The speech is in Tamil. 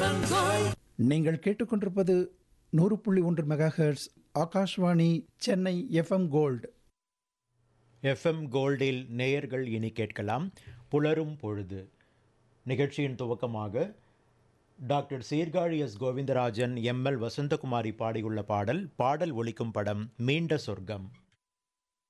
நீங்கள் கேட்டுக்கொண்டிருப்பது 100.1 megahertz Akashvani Chennai FM gold. FM கோல்டில் நேயர்கள் இனி கேட்கலாம் புலரும் பொழுது. நிகழ்ச்சியின் துவக்கமாக doctor Sirkazhi S Govindarajan, ML Vasanthakumari பாடியுள்ள பாடல் ஒலிக்கும் படம் மீண்ட சொர்க்கம்.